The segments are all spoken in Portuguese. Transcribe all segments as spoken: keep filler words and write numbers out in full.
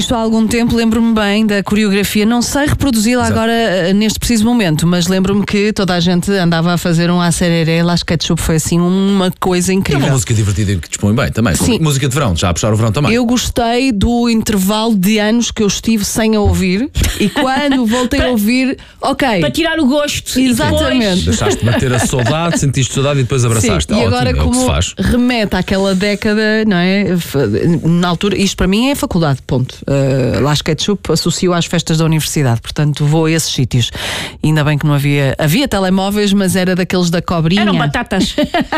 Isto há algum tempo, lembro-me bem da coreografia, não sei reproduzi-la agora neste preciso momento, mas lembro-me que toda a gente andava a fazer um acereré, Las Ketchup, foi assim uma coisa incrível. É uma música divertida que dispõe bem também. Sim. Música de verão, já a puxar o verão também. Eu gostei do intervalo de anos que eu estive sem a ouvir e quando voltei a ouvir, ok. Para tirar o gosto. Exatamente. Deixaste bater a saudade, sentiste saudade e depois abraçaste. Sim, e Ótimo, agora é o que como se faz. remete àquela década, não é? Na altura, isto para mim é faculdade, ponto. Uh, Las Ketchup associo às festas da universidade, portanto vou a esses sítios. Ainda bem que não havia, havia telemóveis, mas era daqueles da cobrinha. Eram batatas.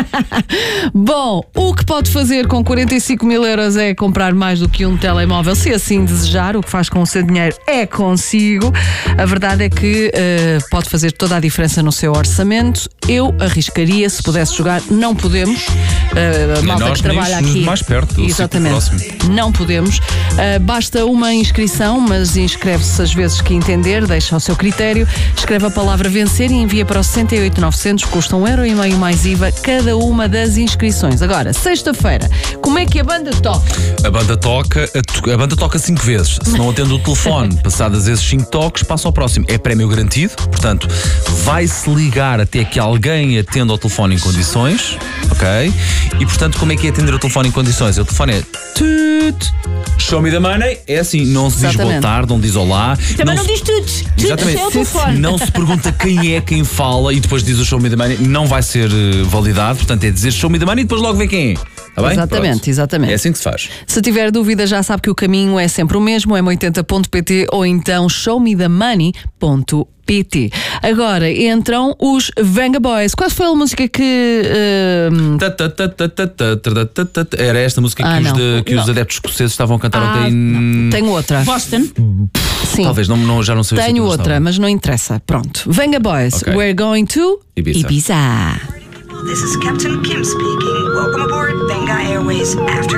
Bom, o que pode fazer com quarenta e cinco mil euros é comprar mais do que um telemóvel, se assim desejar. O que faz com o seu dinheiro é consigo. A verdade é que uh, pode fazer toda a diferença no seu orçamento. Eu arriscaria, se pudesse jogar, não podemos. Uh, a malta nós, que trabalha nem os aqui. mais perto, do exatamente. ciclo Não podemos. Uh, basta uma inscrição, mas inscreve-se às vezes que entender, deixa ao seu critério. Escreve a palavra vencer e envia para o sessenta e oito mil e novecentos, custa um euro e meio mais I V A cada uma das inscrições. Agora, sexta-feira, como é que a banda toca? A banda toca, a, to- a banda toca cinco vezes. Se não atende o telefone, passadas esses cinco toques, passa ao próximo. É prémio garantido, portanto, vai-se ligar até que alguém atenda ao telefone em condições, ok? E portanto, como é que é atender o telefone em condições? O telefone é tut, show me the money, é assim, não se diz boa Exatamente. tarde, não diz olá. Também não, se- diz tudo. Exatamente. É o telefone. Não se pergunta quem é quem fala e depois diz o show me the money, não vai ser uh, validado, portanto é dizer show me the money e depois logo vê quem é. Tá bem? Exatamente, Pronto. exatamente. É assim que se faz. Se tiver dúvida, já sabe que o caminho é sempre o mesmo, m oitenta ponto pt ou então show me the money ponto pt. Agora entram os Venga Boys. Qual foi a música que. Uh... Ta, ta, ta, ta, ta, ta, ta, ta, ta, ta. Era esta música Ah, que, os, não. de- que os Não. adeptos escoceses estavam a cantar Ah, ontem. em- Tenho outra. Boston. Sim. Talvez, não, não, já não sei o Tenho sítio onde outra, estavam. mas não interessa. Pronto. Venga Boys. Ok. We're going to Ibiza. Ibiza. This is Captain Kim speaking. Welcome aboard Venga Airways After